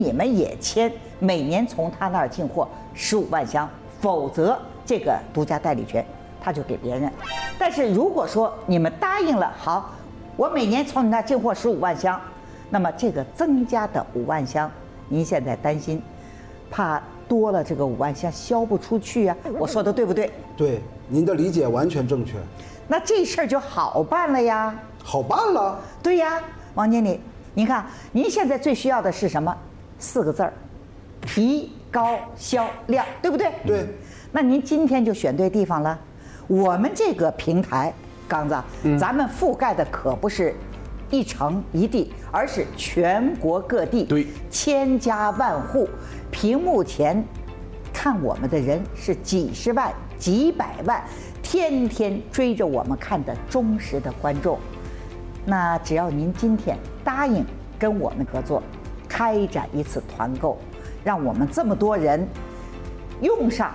你们也签，每年从他那儿进货15万箱，否则这个独家代理权他就给别人。但是如果说你们答应了，好，我每年从你那儿进货15万箱，那么这个增加的5万箱，您现在担心，怕多了这个5万箱销不出去啊？我说的对不对？ 对，您的理解完全正确。 那这事儿就好办了呀。 好办了。 对呀，王经理，您看，您现在最需要的是什么？4个字儿，提高销量，对不对？ 对。 那您今天就选对地方了。我们这个平台，刚子，咱们覆盖的可不是一城一地，而是全国各地， 对 ，1000家万户。屏幕前看我们的人是几十万、几百万，天天追着我们看的忠实的观众。那只要您今天答应跟我们合作，开展一次团购，让我们这么多人用上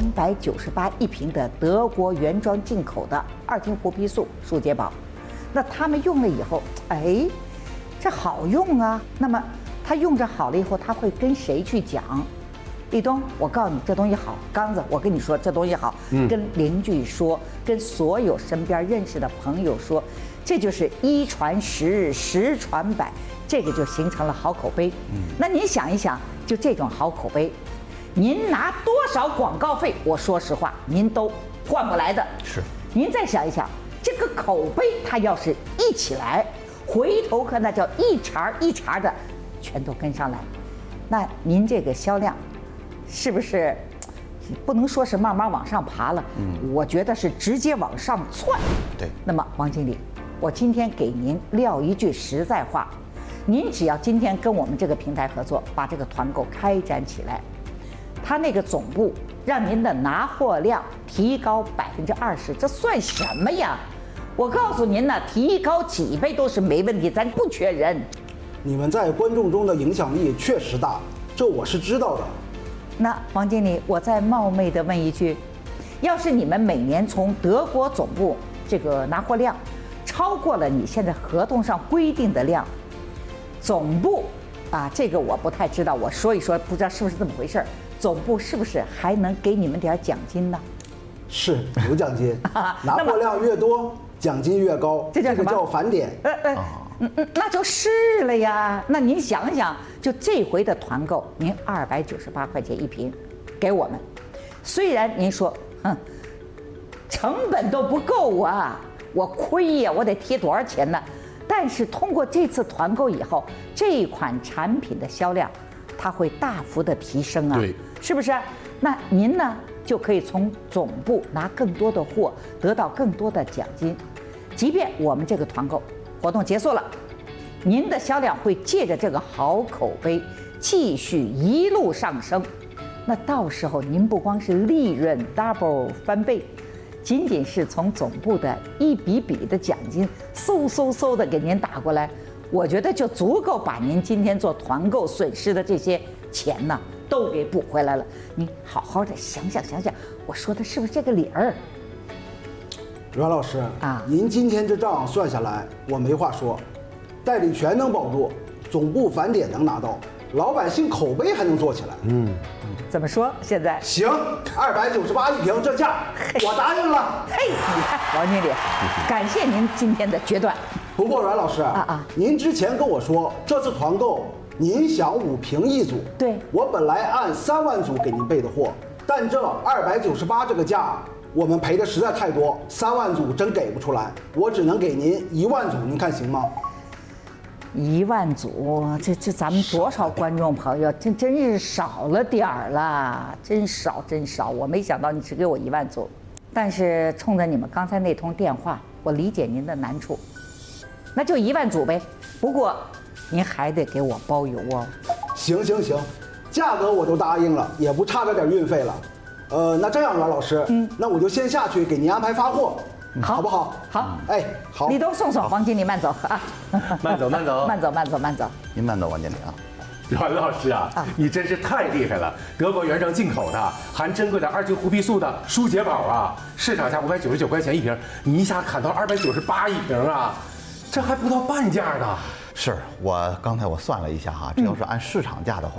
298一瓶的德国原装进口的2氢胡皮素舒洁宝，那他们用了以后，哎，这好用啊。那么他用着好了以后，他会跟谁去讲？立东，我告诉你这东西好。刚子，我跟你说这东西好，跟邻居说，跟所有身边认识的朋友说，这就是1传10，10传100，这个就形成了好口碑。那您想一想，就这种好口碑，您拿多少广告费？我说实话，您都换不来的。 是。 您再想一想，这个口碑它要是一起来，回头客那叫一茬一茬的全都跟上来，那您这个销量是不是不能说是慢慢往上爬了？我觉得是直接往上窜。 对。 那么王经理，我今天给您撂一句实在话，您只要今天跟我们这个平台合作，把这个团购开展起来，他那个总部让您的拿货量提高20%，这算什么呀？我告诉您呢，提高几倍都是没问题，咱不缺人。 你们在观众中的影响力确实大，这我是知道的。 那王经理，我再冒昧的问一句，要是你们每年从德国总部这个拿货量超过了你现在合同上规定的量，总部啊，这个我不太知道，我说一说，不知道是不是这么回事儿。总部是不是还能给你们点奖金呢？ 是有奖金，拿货量越多，奖金越高， 这叫什么？ 叫返点。 那就是了呀。那您想想，就这回的团购，您298块钱一瓶，给我们。虽然您说，成本都不够啊，我亏呀，我得贴多少钱呢？但是通过这次团购以后，这款产品的销量，它会大幅的提升啊， 对， 是不是？那您呢，就可以从总部拿更多的货，得到更多的奖金。即便我们这个团购活动结束了，您的销量会借着这个好口碑继续一路上升。那到时候您不光是利润 double 翻倍，仅仅是从总部的一笔笔的奖金嗖的给您打过来，我觉得就足够把您今天做团购损失的这些钱呢都给补回来了。您好好的想想，我说的是不是这个理儿？ 阮老师啊， 您今天这账算下来，我没话说，代理权能保住，总部返点能拿到，老百姓口碑还能做起来。 怎么说？现在行，298一瓶，这价我答应了。 嘿，你看王经理，感谢您今天的决断。 不过阮老师您之前跟我说这次团购您想5瓶一组， 对， 我本来按3万组给您备的货，但这298这个价，我们赔的实在太多，3万组真给不出来，我只能给您1万组，您看行吗 ？1万组，这咱们多少观众朋友，真是少了点儿了，真少。我没想到你只给我1万组，但是冲着你们刚才那通电话，我理解您的难处，那就1万组呗。不过您还得给我包邮哦。 行，价格我都答应了，也不差这点运费了。那这样，阮老师，那我就先下去给您安排发货，好不好？ 好， 哎，好， 你都送王经理慢走啊， 慢走。 慢走。 您慢走，王经理啊。阮老师啊，你真是太厉害了！德国原装进口的，含珍贵的2氢胡皮素的舒洁宝啊，市场价599块钱一瓶，你一下砍到298一瓶啊，这还不到半价呢。 是我刚才我算了一下哈，这要是按市场价的话。